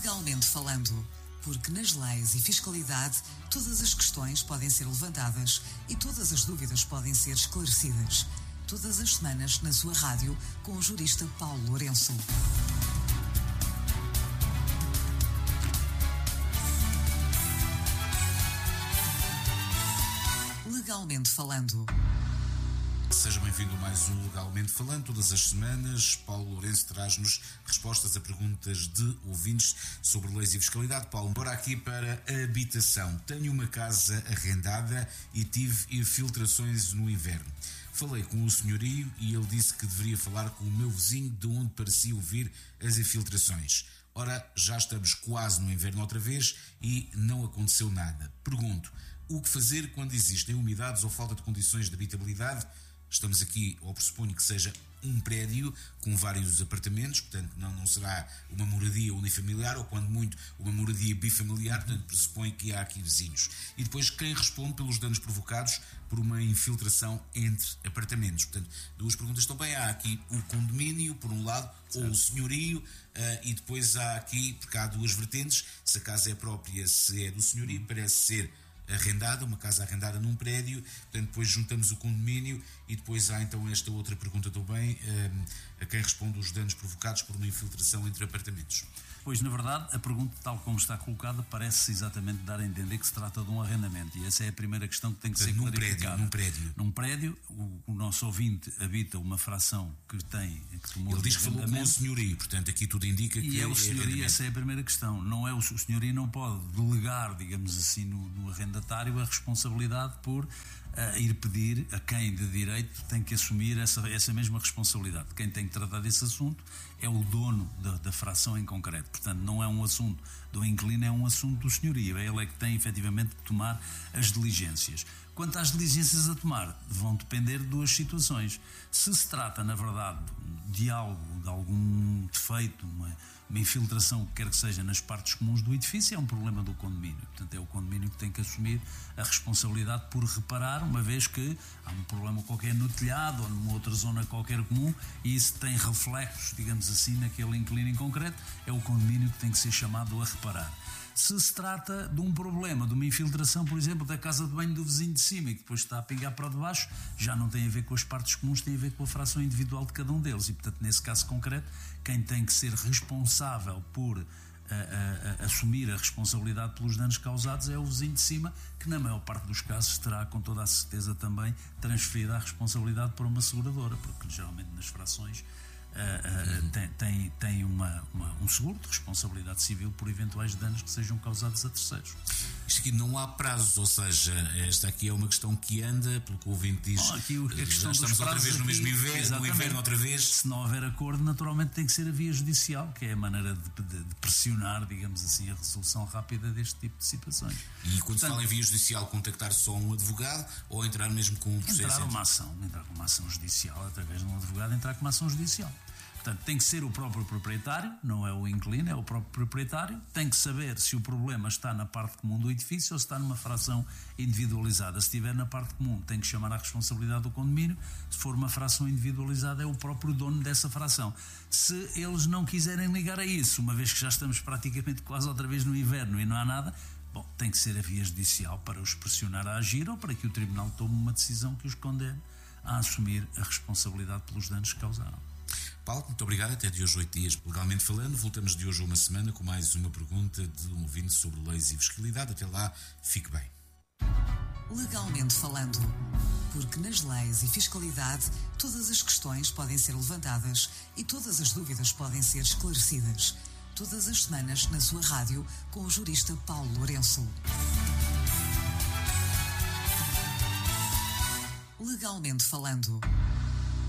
Legalmente falando, porque nas leis e fiscalidade todas as questões podem ser levantadas e todas as dúvidas podem ser esclarecidas. Todas as semanas na sua rádio com o jurista Paulo Lourenço. Legalmente falando. Seja bem-vindo a mais um Legalmente Falando. Todas as semanas, Paulo Lourenço traz-nos respostas a perguntas de ouvintes sobre leis e fiscalidade. Paulo, bora aqui para a habitação. Tenho uma casa arrendada e tive infiltrações no inverno. Falei com o senhorio e ele disse que deveria falar com o meu vizinho de onde pareciam vir as infiltrações. Ora, já estamos quase no inverno outra vez e não aconteceu nada. Pergunto, o que fazer quando existem umidades ou falta de condições de habitabilidade? Estamos aqui, ou pressuponho que seja um prédio com vários apartamentos, portanto não será uma moradia unifamiliar ou, quando muito, uma moradia bifamiliar, portanto pressupõe que há aqui vizinhos. E depois quem responde pelos danos provocados por uma infiltração entre apartamentos. Portanto, duas perguntas também. Há aqui o condomínio, por um lado, certo, ou o senhorio, e depois há aqui, porque há duas vertentes, se a casa é própria, se é do senhorio, parece ser arrendada, uma casa arrendada num prédio, portanto depois juntamos o condomínio e depois há então esta outra pergunta também, a quem responde os danos provocados por uma infiltração entre apartamentos. Pois, na verdade, a pergunta, tal como está colocada, parece exatamente dar a entender que se trata de um arrendamento, e essa é a primeira questão que tem que ser clarificada. Num prédio, o nosso ouvinte habita uma fração que tomou. Ele diz que falou com o senhorio, portanto aqui tudo indica que é o senhorio. Essa é a primeira questão. Não é o senhorio não pode delegar, digamos assim, no arrendatário a responsabilidade por ir pedir a quem de direito tem que assumir essa mesma responsabilidade. Quem tem que tratar desse assunto é o dono da fração em concreto. Portanto, não é um assunto do inquilino, é um assunto do senhorio. É ele que tem efetivamente de tomar as diligências. Quanto às diligências a tomar, vão depender de duas situações. Se se trata, na verdade, de algum defeito, uma infiltração, que quer que seja, nas partes comuns do edifício, é um problema do condomínio. Portanto, é o condomínio que tem que assumir a responsabilidade por reparar, uma vez que há um problema qualquer no telhado ou numa outra zona qualquer comum e isso tem reflexos, digamos assim, naquele inquilino em concreto, é o condomínio que tem que ser chamado a reparar. Se se trata de um problema, de uma infiltração, por exemplo, da casa de banho do vizinho de cima e que depois está a pingar para debaixo, já não tem a ver com as partes comuns, tem a ver com a fração individual de cada um deles. E, portanto, nesse caso concreto, quem tem que ser responsável por assumir a responsabilidade pelos danos causados é o vizinho de cima, que na maior parte dos casos terá com toda a certeza também transferida a responsabilidade para uma seguradora, porque geralmente nas frações tem um seguro de responsabilidade civil por eventuais danos que sejam causados a terceiros. Isto aqui não há prazos, ou seja, esta aqui é uma questão que anda, pelo que o ouvinte diz, já estamos outra vez no mesmo inverno, no inverno outra vez. Se não houver acordo, naturalmente tem que ser a via judicial, que é a maneira de pressionar, digamos assim, a resolução rápida deste tipo de situações. E quando se fala em via judicial, contactar só um advogado ou entrar mesmo com um processo? Entrar com uma ação judicial, através de um advogado, entrar com uma ação judicial. Portanto, tem que ser o próprio proprietário, não é o inquilino, é o próprio proprietário. Tem que saber se o problema está na parte comum do edifício ou se está numa fração individualizada. Se estiver na parte comum, tem que chamar à responsabilidade do condomínio. Se for uma fração individualizada, é o próprio dono dessa fração. Se eles não quiserem ligar a isso, uma vez que já estamos praticamente quase outra vez no inverno e não há nada, bom, tem que ser a via judicial para os pressionar a agir ou para que o tribunal tome uma decisão que os condene a assumir a responsabilidade pelos danos que causaram. Paulo, muito obrigado. Até de hoje 8 dias, legalmente falando. Voltamos de hoje a uma semana com mais uma pergunta de um ouvinte sobre leis e fiscalidade. Até lá, fique bem. Legalmente falando, porque nas leis e fiscalidade todas as questões podem ser levantadas e todas as dúvidas podem ser esclarecidas. Todas as semanas na sua rádio com o jurista Paulo Lourenço. Legalmente falando.